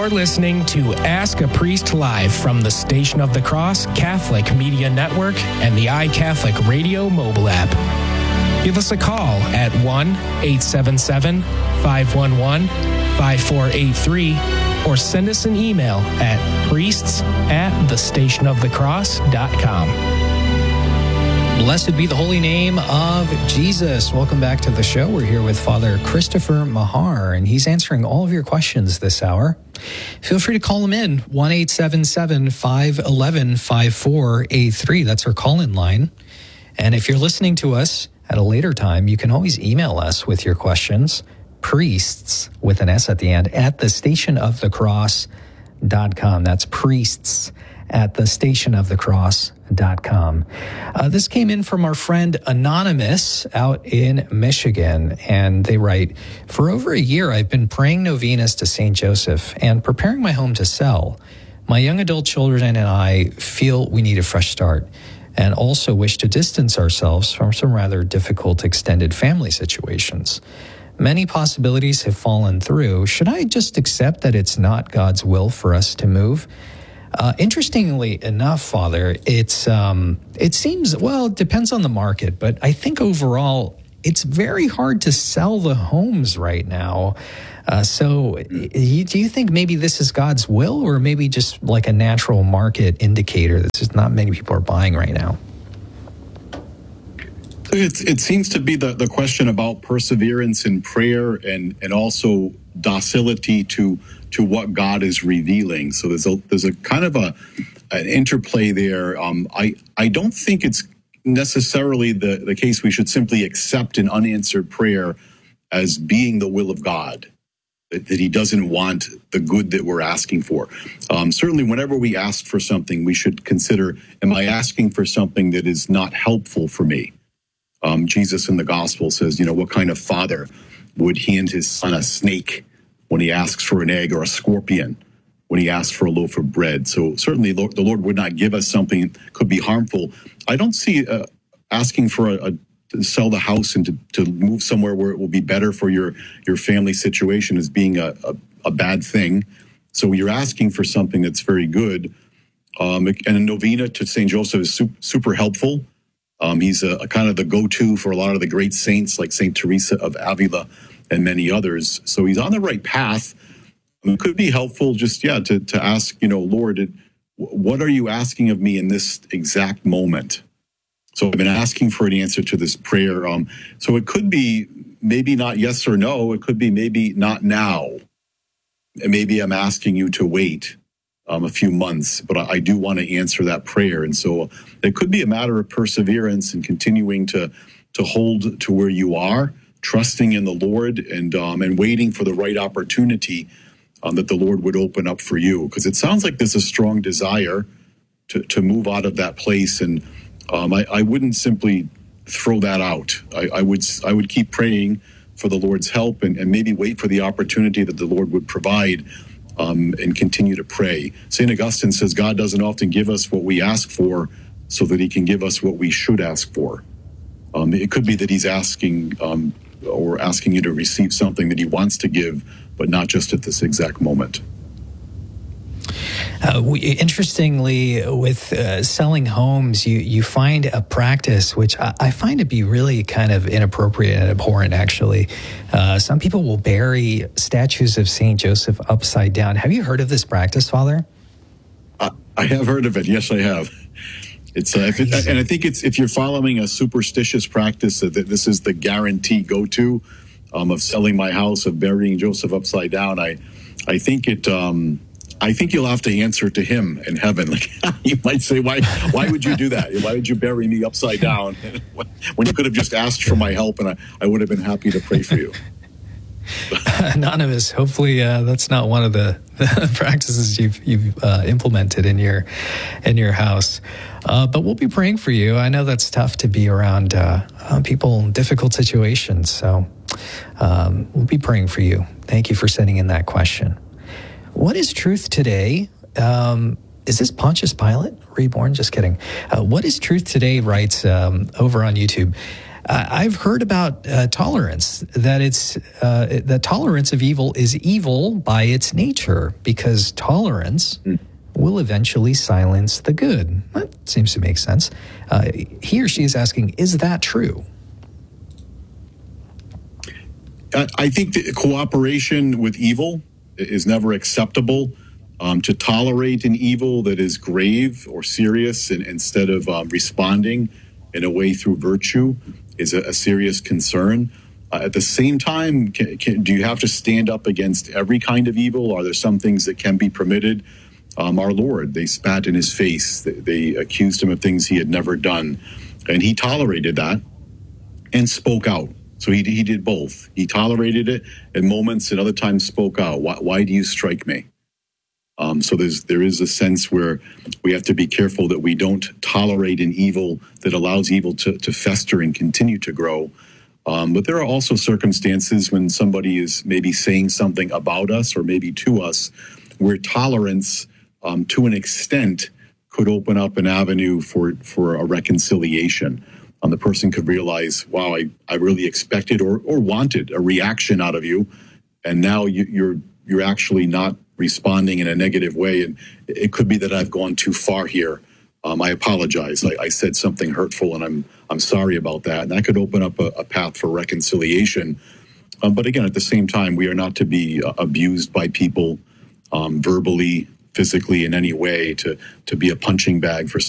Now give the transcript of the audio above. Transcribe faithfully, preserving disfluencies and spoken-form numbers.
You're listening to Ask a Priest Live from the Station of the Cross Catholic Media Network and the iCatholic Radio mobile app. Give us a call at one eight seven seven, five one one, five four eight three or send us an email at priests at the station of the cross dot com. Blessed be the holy name of Jesus. Welcome back to the show. We're here with Father Christopher Mahar, and he's answering all of your questions this hour. Feel free to call him in, one eight seven seven, five one one, five four eight three. That's our call-in line. And if you're listening to us at a later time, you can always email us with your questions, priests, with an S at the end, at the station of the cross dot com. That's priests at the station of the cross dot com. Uh, this came in from our friend Anonymous out in Michigan, and they write, for over a year, I've been praying novenas to Saint Joseph and preparing my home to sell. My young adult children and I feel we need a fresh start and also wish to distance ourselves from some rather difficult extended family situations. Many possibilities have fallen through. Should I just accept that it's not God's will for us to move? Uh, interestingly enough, Father, it's um, it seems, well, it depends on the market, but I think overall it's very hard to sell the homes right now. Uh, so you, do you think maybe this is God's will, or maybe just like a natural market indicator that just not many people are buying right now? It, it seems to be the, the question about perseverance in prayer and, and also docility to to what God is revealing. So there's a there's a kind of a an interplay there. Um, I I don't think it's necessarily the, the case we should simply accept an unanswered prayer as being the will of God, that, that he doesn't want the good that we're asking for. Um, certainly, whenever we ask for something, we should consider, am I asking for something that is not helpful for me? Um, Jesus in the gospel says, you know, what kind of father would hand his son a snake when he asks for an egg, or a scorpion when he asks for a loaf of bread? So certainly the Lord would not give us something that could be harmful. I don't see uh, asking for a, a to sell the house and to, to move somewhere where it will be better for your, your family situation as being a, a, a bad thing. So you're asking for something that's very good. Um, and a novena to Saint Joseph is super, super helpful. Um, he's a, a kind of the go-to for a lot of the great saints like Saint Teresa of Avila and many others. So he's on the right path. It could be helpful just, yeah, to, to ask, you know, Lord, what are you asking of me in this exact moment? So I've been asking for an answer to this prayer. Um, so it could be maybe not yes or no. It could be maybe not now. And maybe I'm asking you to wait um, a few months, but I, I do want to answer that prayer. And so it could be a matter of perseverance and continuing to, to hold to where you are, trusting in the Lord, and um, and waiting for the right opportunity um, that the Lord would open up for you. Because it sounds like there's a strong desire to, to move out of that place. And um, I, I wouldn't simply throw that out. I, I would I would keep praying for the Lord's help and, and maybe wait for the opportunity that the Lord would provide um, and continue to pray. Saint Augustine says God doesn't often give us what we ask for so that he can give us what we should ask for. Um, it could be that he's asking um, or asking you to receive something that he wants to give, but not just at this exact moment. Uh, we, interestingly, with uh, selling homes, you, you find a practice which I, I find to be really kind of inappropriate and abhorrent, actually. Uh, some people will bury statues of Saint Joseph upside down. Have you heard of this practice, Father? Uh, I have heard of it. Yes, I have. It's uh, if it, and I think it's if you're following a superstitious practice that this is the guarantee go-to um, of selling my house, of burying Joseph upside down. I, I think it. Um, I think you'll have to answer to him in heaven. Like you might say, why? Why would you do that? Why would you bury me upside down when you could have just asked for my help and I, I would have been happy to pray for you? Anonymous, hopefully uh, that's not one of the, the practices you've you've uh, implemented in your in your house. Uh, but we'll be praying for you. I know that's tough to be around uh, uh, people in difficult situations. So um, we'll be praying for you. Thank you for sending in that question. What is truth today? Um, is this Pontius Pilate reborn? Just kidding. Uh, what is truth today? Writes um, over on YouTube. Uh, I've heard about uh, tolerance, that it's uh, the tolerance of evil is evil by its nature, because tolerance mm. will eventually silence the good. That seems to make sense. Uh, he or she is asking, is that true? I think that cooperation with evil is never acceptable. Um, to tolerate an evil that is grave or serious, and instead of um, responding in a way through virtue, is a, a serious concern. Uh, at the same time, can, can, do you have to stand up against every kind of evil? Are there some things that can be permitted? Um, our Lord, they spat in his face. They, they accused him of things he had never done, and he tolerated that and spoke out. So he, he did both. He tolerated it at moments, and other times spoke out. Why, why do you strike me? Um, so there's there is a sense where we have to be careful that we don't tolerate an evil that allows evil to, to fester and continue to grow. Um, but there are also circumstances when somebody is maybe saying something about us or maybe to us, where tolerance um, to an extent could open up an avenue for, for a reconciliation. Um, the person could realize, wow, I, I really expected or, or wanted a reaction out of you, and now you, you're you're actually not responding in a negative way, and it could be that I've gone too far here. Um, I apologize. I, I said something hurtful, and I'm I'm sorry about that. And that could open up a, a path for reconciliation. Um, but again, at the same time, we are not to be uh, abused by people um, verbally, physically, in any way, to to be a punching bag for